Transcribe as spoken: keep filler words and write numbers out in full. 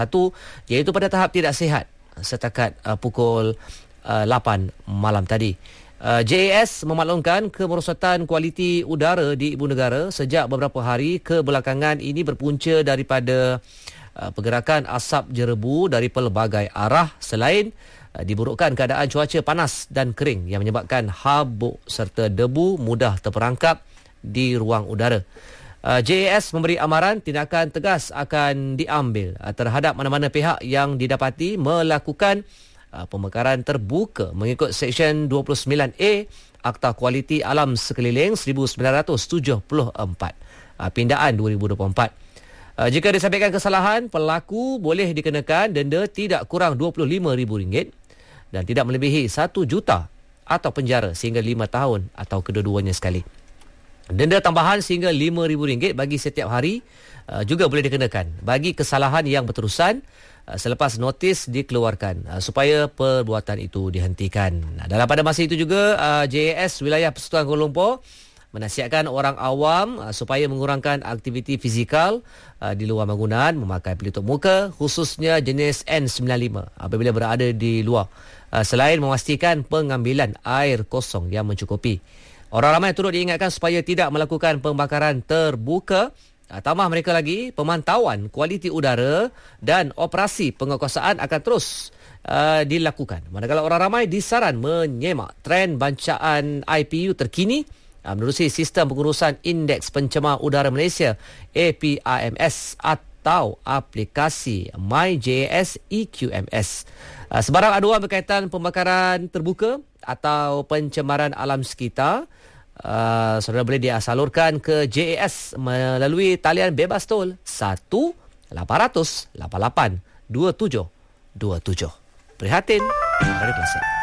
Satu, iaitu pada tahap tidak sihat setakat uh, pukul uh, lapan malam tadi. Uh, J A S memaklumkan kemerosotan kualiti udara di ibu negara sejak beberapa hari kebelakangan ini berpunca daripada uh, pergerakan asap jerebu dari pelbagai arah selain uh, diburukkan keadaan cuaca panas dan kering yang menyebabkan habuk serta debu mudah terperangkap di ruang udara. Uh, J A S memberi amaran tindakan tegas akan diambil uh, terhadap mana-mana pihak yang didapati melakukan uh, pemekaran terbuka mengikut Seksyen dua puluh sembilan A Akta Kualiti Alam Sekeliling seribu sembilan ratus tujuh puluh empat, uh, pindaan dua ribu dua puluh empat. Uh, jika disabitkan kesalahan, pelaku boleh dikenakan denda tidak kurang dua puluh lima ribu ringgit dan tidak melebihi satu juta atau penjara sehingga lima tahun atau kedua-duanya sekali. Denda tambahan sehingga lima ribu ringgit bagi setiap hari uh, juga boleh dikenakan bagi kesalahan yang berterusan uh, selepas notis dikeluarkan uh, supaya perbuatan itu dihentikan. Nah, dalam pada masa itu juga uh, J A S Wilayah Persekutuan Kuala Lumpur menasihatkan orang awam uh, supaya mengurangkan aktiviti fizikal uh, di luar bangunan, memakai pelitup muka khususnya jenis N sembilan puluh lima apabila berada di luar, uh, selain memastikan pengambilan air kosong yang mencukupi. Orang ramai turut diingatkan supaya tidak melakukan pembakaran terbuka. Tambah mereka lagi, pemantauan kualiti udara dan operasi penguasaan akan terus uh, dilakukan. Manakala orang ramai disaran menyemak trend bancaan I P U terkini uh, menerusi Sistem Pengurusan Indeks Pencemar Udara Malaysia A P I M S atau aplikasi My J A S E Q M S. Uh, sebarang aduan berkaitan pembakaran terbuka atau pencemaran alam sekitar, Uh, saudara boleh disalurkan ke J A S melalui talian bebas tol satu lapan kosong kosong lapan lapan dua tujuh dua tujuh. Prihatin dari Kelasik.